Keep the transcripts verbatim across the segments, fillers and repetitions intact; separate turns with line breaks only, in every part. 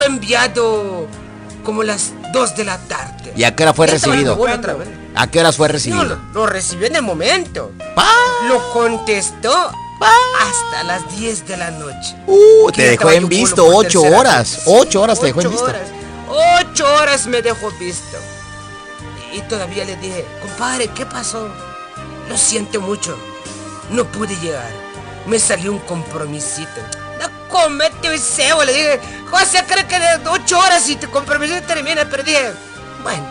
enviado como las dos de la tarde.
¿Y a qué hora fue recibido?
Otra vez.
¿A qué horas fue recibido?
No, lo, lo recibió en el momento.
¡Pah!
Lo contestó
¡Pah!
hasta las diez de la noche.
Uh, te dejó en visto ocho horas. Ocho horas te dejó en visto.
Horas. Ocho horas me dejó visto. Y todavía le dije, compadre, ¿qué pasó? Lo siento mucho. No pude llegar. Me salió un compromisito. No, comete un cebo. Le dije, José, cree que de ocho horas y tu compromiso termina. Pero dije, bueno,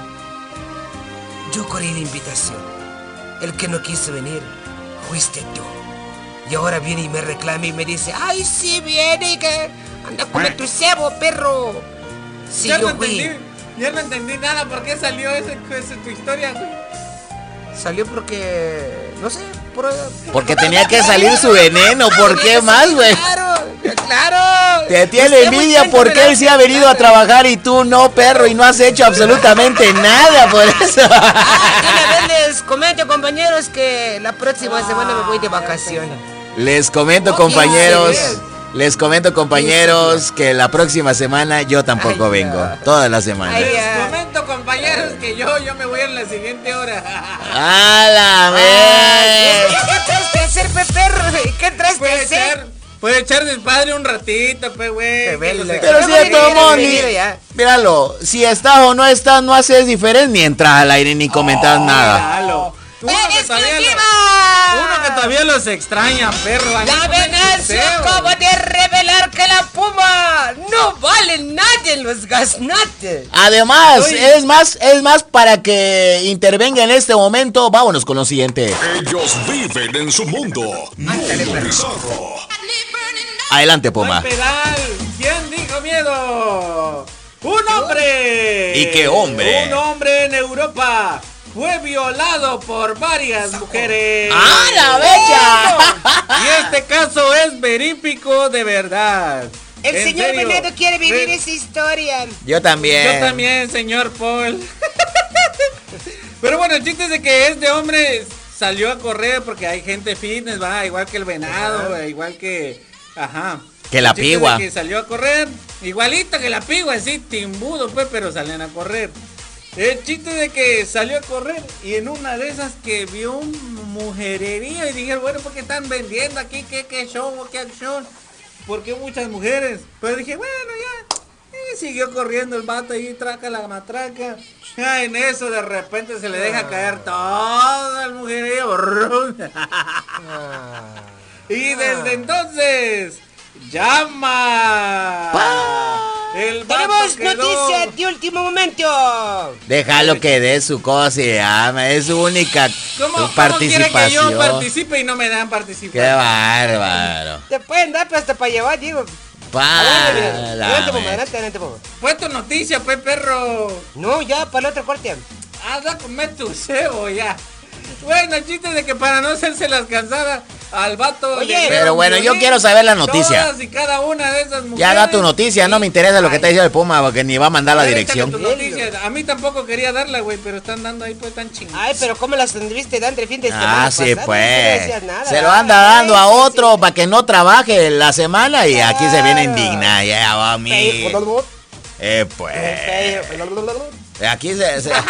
yo corrí la invitación. El que no quiso venir, fuiste tú. Y ahora viene y me reclama y me dice, ay, sí, viene y que anda a comer tu cebo, perro. Sí,
ya
yo
no
fui.
entendí, ya no entendí nada. ¿Por qué salió ese, ese tu historia, güey?
Salió porque, no sé, por...
Porque tenía que salir su veneno. ¿Por qué más, güey?
Claro, claro.
Te tiene envidia porque él sí ha venido a trabajar y tú no, perro, y no has hecho absolutamente nada por eso.
Ah, les comento, compañeros, que la próxima semana me voy de vacaciones.
Les comento, compañeros, les comento, compañeros, que la próxima semana yo tampoco
Ay,
vengo.
ya.
Toda la semana.
Ay,
Les
ya.
comento, compañeros, que yo, yo me voy en la siguiente hora.
¡A la
Ay,
vez!
¿Qué traes que hacer, pe perro? ¿Qué traes que
Puede
hacer?
echar, puede echar despadre un ratito, pe, güey.
Qué
que
bella.
los
Pero si
Pero
de todo
sí,
modo,
sí,
ni-
sí, ya.
míralo, si estás o no estás, no haces diferencia ni entras al aire ni comentas nada.
Míralo. Uno que, todavía
¡Exclusiva!
lo- uno que todavía los extraña, perro. Ahí
La
comen
Venancio
cebo.
acaba de revelar que la Puma no vale nada en los gaznates.
Además,
Oye.
es más, es más para que intervenga en este momento. Vámonos con lo siguiente.
Ellos viven en su mundo. Mundo bizarro.
Adelante,
No
Puma.
hay pedal. ¿Quién dijo miedo? ¡Un hombre!
¿Y qué hombre?
Un hombre en Europa fue violado por varias mujeres.
¡Ah, la bella!
Y este caso es verídico de verdad.
El
¿En
señor
serio?
Venedo quiere vivir
Ve-
esa historia.
Yo también.
Yo también, señor Paul. Pero bueno, el chiste es de que este hombre salió a correr porque hay gente fitness, va, igual que el venado, igual que... Ajá.
Que la
El chiste es de
pigua.
que salió a correr, igualito que la pigua, así, timbudo, pues, pero salían a correr. El chiste de que salió a correr y en una de esas que vio un mujererío y dije, bueno, ¿por qué están vendiendo aquí? ¿Qué, qué show? ¿Qué acción? ¿Por qué muchas mujeres? Pero dije, bueno, ya. Y siguió corriendo el vato ahí, traca la matraca. Ya en eso de repente se le deja caer todo el mujerío. Y desde entonces llama. El vato
Tenemos
quedó-
noticias de último momento.
Déjalo que dé su cosa y ama. Es su única
¿Cómo, cómo quiere que
participación.
yo participe y no me dan participar?
Qué bárbaro.
Te pueden dar hasta para llevar, digo.
Pa,
Adelante,
la
adelante, Puma,
me-
adelante, adelante, Puma.
Fue tu noticia, pues, perro.
No, ya, para el otro corte.
Anda a comer tu cebo ya. Bueno, el chiste de que para no hacerse las cansadas al vato.
Oye,
le dieron
pero bueno, yo
violín,
quiero saber la noticia.
Todas y cada una de esas mujeres.
Ya da tu noticia, no me interesa lo que está diciendo el Puma, porque ni va a mandar la
A ver,
dirección.
échale tu noticia. A mí tampoco quería darla, güey, pero están dando ahí pues tan chingados.
Ay, pero ¿cómo las tendriste dando el fin de semana?
Ah, sí,
pasado? No
pues.
decías nada.
Se lo anda dando a
Ay, sí,
otro
sí.
para que no trabaje la semana y aquí se viene
Claro.
indigna. Ya va a mí. Eh, pues. Aquí se. se-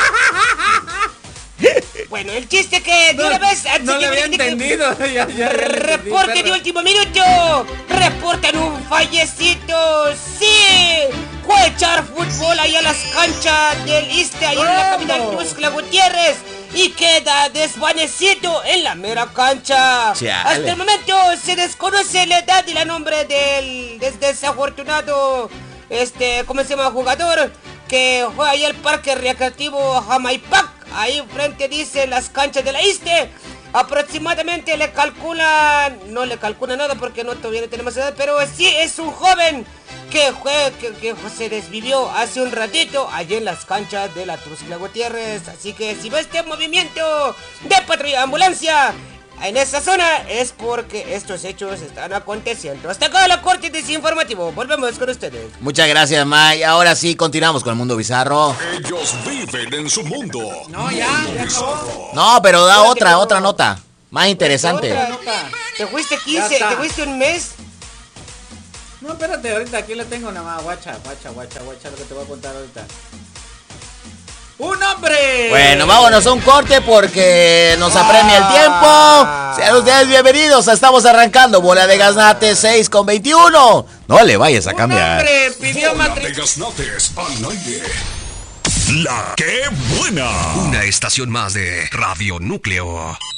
Bueno, el chiste que de
No,
una vez...
no le había entendido. ya, ya, ya le entendí,
Reporte de
perro.
último minuto. Reportan un fallecito. Sí. Fue a echar fútbol ahí a las canchas del Iste, ahí en la capital
¿Cómo?
Tuxtla Gutiérrez. Y queda desvanecido en la mera cancha.
Chale.
Hasta el momento se desconoce la edad y el nombre del des- desafortunado, este, ¿cómo se llama? Jugador que fue ahí al parque recreativo Jamaipac. Ahí frente dice las canchas de la Iste. Aproximadamente le calculan, no le calculan nada porque no todavía no tenemos edad, pero sí es un joven que, fue, que, que se desvivió hace un ratito allí en las canchas de la Tuxtla Gutiérrez. Así que si ve este movimiento de patrulla ambulancia en esa zona es porque estos hechos están aconteciendo. Hasta acá la corte desinformativo. Volvemos con ustedes.
Muchas gracias, May. Ahora sí, continuamos con el mundo bizarro.
Ellos viven en su mundo.
No, ya, ya acabó.
No, pero da
Espérate,
otra,
pero-
otra nota. Más interesante.
Otra.
Nota.
Te fuiste
Ya
quince,
está.
te fuiste un mes.
No, espérate, ahorita aquí lo tengo nada más. Guacha, guacha, guacha, guacha, lo que te voy a contar ahorita. ¡Un hombre!
Bueno, vámonos a un corte porque nos apremia el tiempo. Sean ustedes bienvenidos. Estamos arrancando Bola de Gaznates seis con veintiuno. No le vayas a cambiar.
Un hombre pidió
Bola de
matrimonio.
Gaznates al aire. La que buena.
Una estación más de Radio Núcleo.